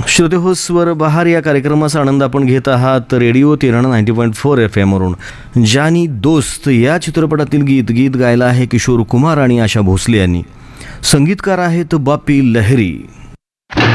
श्रोते हो, स्वर बहार या कार्यक्रमाचा आनंद आपण घेत आहात रेडिओ तिराणा 90.4 FM वरून. जानी दोस्त या चित्रपटातील गीत गायला आहे किशोर कुमार आणि आशा भोसले यांनी. संगीतकार आहेत बापी लहरी.